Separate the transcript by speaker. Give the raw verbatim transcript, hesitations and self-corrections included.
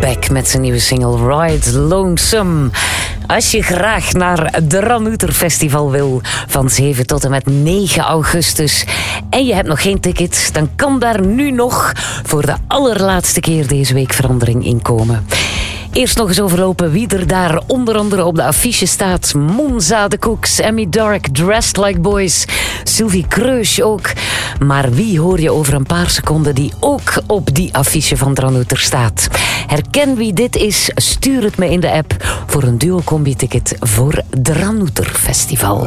Speaker 1: back met zijn nieuwe single Ride Lonesome. Als je graag naar het Dranouter Festival wil van zeven tot en met negen augustus en je hebt nog geen ticket, dan kan daar nu nog voor de allerlaatste keer deze week verandering in komen. Eerst nog eens overlopen wie er daar onder andere op de affiche staat. Monza, de Cooks, Emmy Dark, Dressed Like Boys, Sylvie Kreus ook. Maar wie hoor je over een paar seconden die ook op die affiche van Dranouter staat? Herken wie dit is? Stuur het me in de app voor een duo-combi-ticket voor Dranouter Festival.